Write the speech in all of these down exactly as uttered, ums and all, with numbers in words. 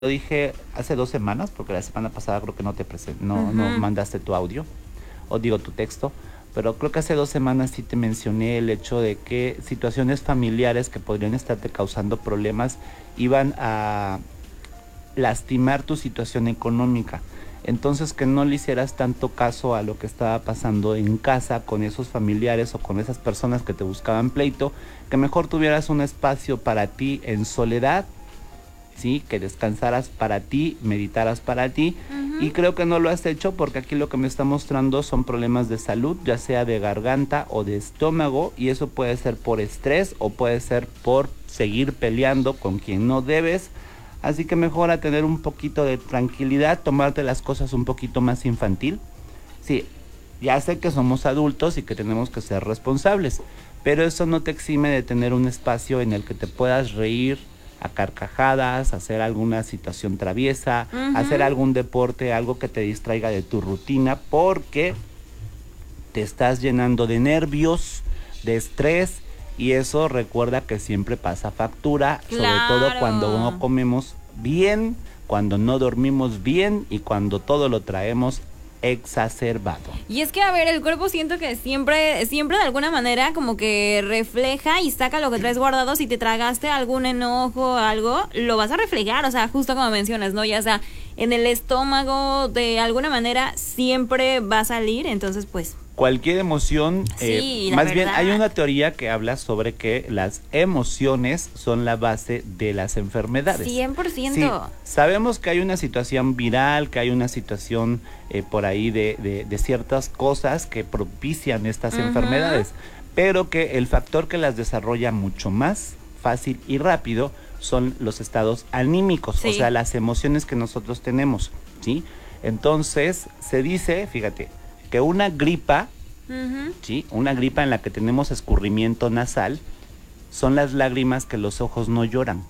lo dije hace dos semanas, porque la semana pasada creo que no te presen- no, Ujú. no mandaste tu audio, o digo tu texto, pero creo que hace dos semanas sí te mencioné el hecho de que situaciones familiares que podrían estarte causando problemas iban a lastimar tu situación económica. Entonces, que no le hicieras tanto caso a lo que estaba pasando en casa con esos familiares o con esas personas que te buscaban pleito, que mejor tuvieras un espacio para ti en soledad, ¿sí? Que descansaras para ti, meditaras para ti. Ujú. Y creo que no lo has hecho porque aquí lo que me está mostrando son problemas de salud, ya sea de garganta o de estómago, y eso puede ser por estrés o puede ser por seguir peleando con quien no debes. Así que mejor a tener un poquito de tranquilidad, tomarte las cosas un poquito más infantil. Sí, ya sé que somos adultos y que tenemos que ser responsables, pero eso no te exime de tener un espacio en el que te puedas reír a carcajadas, hacer alguna situación traviesa, hacer Ujú. algún deporte, algo que te distraiga de tu rutina, porque te estás llenando de nervios, de estrés, y eso recuerda que siempre pasa factura, sobre todo cuando no Claro. comemos bien, cuando no dormimos bien y cuando todo lo traemos exacerbado. Y es que, a ver, el cuerpo siento que siempre, siempre de alguna manera como que refleja y saca lo que traes guardado. Si te tragaste algún enojo o algo, lo vas a reflejar, o sea, justo como mencionas, ¿no? Ya sea en el estómago, de alguna manera siempre va a salir, entonces pues... Cualquier emoción, eh, Sí, la más bien hay verdad. una teoría que habla sobre que las emociones son la base de las enfermedades. cien por Sí, ciento. sabemos que hay una situación viral, que hay una situación eh, por ahí de, de, de ciertas cosas que propician estas Ujú. enfermedades, pero que el factor que las desarrolla mucho más fácil y rápido son los estados anímicos, o sea, Sí. las emociones que nosotros tenemos, ¿sí? Entonces, se dice, fíjate, que una gripa, Ujú. ¿sí? Una gripa en la que tenemos escurrimiento nasal, son las lágrimas que los ojos no lloran.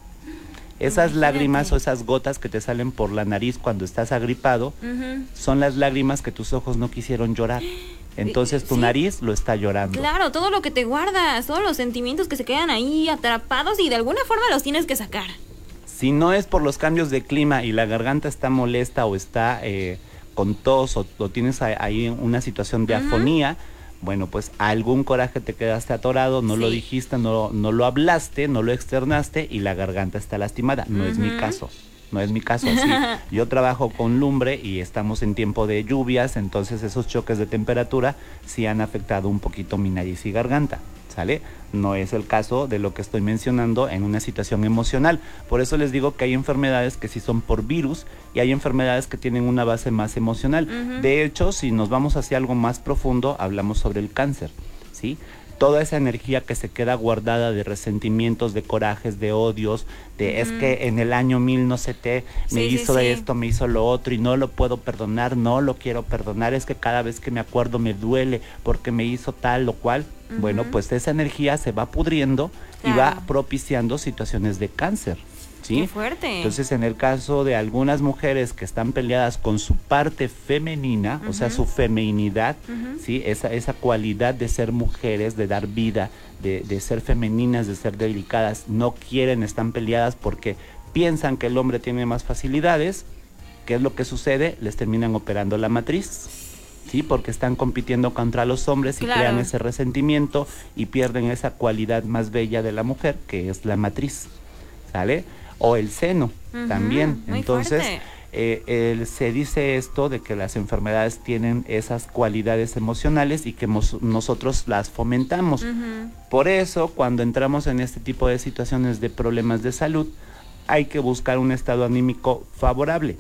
Esas lágrimas o Imagínate. esas gotas que te salen por la nariz cuando estás agripado, Ujú. son las lágrimas que tus ojos no quisieron llorar. Entonces tu Sí, nariz lo está llorando. claro, todo lo que te guardas, todos los sentimientos que se quedan ahí atrapados y de alguna forma los tienes que sacar. Si no es por los cambios de clima y la garganta está molesta o está eh, con tos o, o tienes a- ahí una situación de Ujú. afonía, bueno, pues algún coraje te quedaste atorado, no lo Sí. dijiste, no, no lo hablaste, no lo externaste y la garganta está lastimada. No es mi Ujú. caso. No es mi caso, sí. Yo trabajo con lumbre y estamos en tiempo de lluvias, entonces esos choques de temperatura sí han afectado un poquito mi nariz y garganta, ¿sale? No es el caso de lo que estoy mencionando en una situación emocional. Por eso les digo que hay enfermedades que sí son por virus y hay enfermedades que tienen una base más emocional. Ujú. De hecho, si nos vamos hacia algo más profundo, hablamos sobre el cáncer, ¿sí? Toda esa energía que se queda guardada de resentimientos, de corajes, de odios, de es Ujú. que en el año mil no sé qué me Sí, sí, hizo sí. esto, me hizo lo otro y no lo puedo perdonar, no lo quiero perdonar, es que cada vez que me acuerdo me duele porque me hizo tal o cual. Bueno, Ujú. pues esa energía se va pudriendo y va Claro. propiciando situaciones de cáncer, Qué ¿sí? fuerte. Entonces, en el caso de algunas mujeres que están peleadas con su parte femenina, o sea, Ujú. su feminidad, Ujú. ¿sí? Esa, esa cualidad de ser mujeres, de dar vida, de, de ser femeninas, de ser delicadas, no quieren, están peleadas porque piensan que el hombre tiene más facilidades. ¿Qué es lo que sucede? Les terminan operando la matriz, ¿sí? Porque están compitiendo contra los hombres y crean Claro. ese resentimiento y pierden esa cualidad más bella de la mujer, que es la matriz, ¿sale? O el seno Ujú. también. Muy Entonces, fuerte. eh, el- se dice esto de que las enfermedades tienen esas cualidades emocionales y que mos- nosotros las fomentamos. Ujú. Por eso, cuando entramos en este tipo de situaciones de problemas de salud, hay que buscar un estado anímico favorable,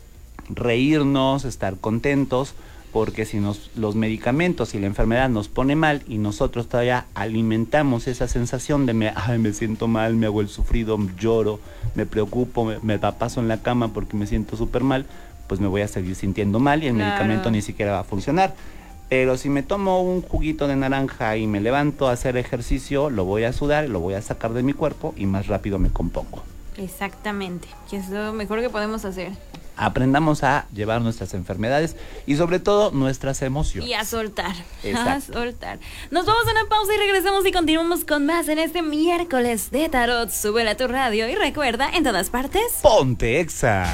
reírnos, estar contentos, porque si nos, los medicamentos y la enfermedad nos pone mal y nosotros todavía alimentamos esa sensación de me, ay, me siento mal, me hago el sufrido, lloro, me preocupo, me, me la paso en la cama porque me siento súper mal, pues me voy a seguir sintiendo mal y el medicamento Claro. ni siquiera va a funcionar. Pero si me tomo un juguito de naranja y me levanto a hacer ejercicio, lo voy a sudar, lo voy a sacar de mi cuerpo y más rápido me compongo. Exactamente. Que es lo mejor que podemos hacer. aprendamos a llevar nuestras enfermedades y sobre todo nuestras emociones. Y a soltar. Exacto. A soltar. Nos vamos a una pausa y regresamos y continuamos con más en este miércoles de Tarot. Súbela a tu radio y recuerda, en todas partes, Ponte Exa.